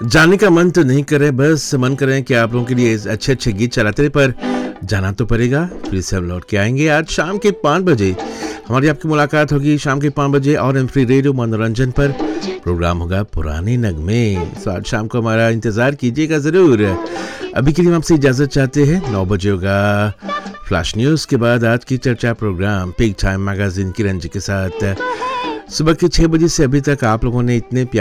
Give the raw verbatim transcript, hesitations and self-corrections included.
जाने का मन तो नहीं करे, बस मन करे कि आप लोगों के लिए अच्छे अच्छे गीत चलाते रहे, पर जाना तो पड़ेगा। फिर से हम लौट के आएंगे आज शाम के पाँच बजे। हमारी आपकी मुलाकात होगी शाम के पाँच बजे और एम फ्री रेडियो मनोरंजन पर। प्रोग्राम होगा पुराने नगमे। तो आज शाम को हमारा इंतज़ार कीजिएगा ज़रूर। अभी के लिए हम आपसे इजाज़त चाहते हैं। नौ बजे होगा फ्लैश न्यूज़ के बाद आज की चर्चा programme pig time magazine Kiran ji के साथ। सुबह के छः बजे से अभी तक आप लोगों ने इतने प्यार